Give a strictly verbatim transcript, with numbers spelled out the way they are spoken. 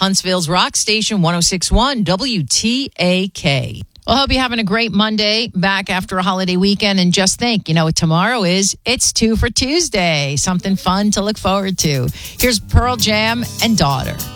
Huntsville's Rock Station one oh six point one W T A K. Well, I hope you're having a great Monday back after a holiday weekend. And just think, you know what tomorrow is? It's two for Tuesday. Something fun to look forward to. Here's Pearl Jam and Daughter.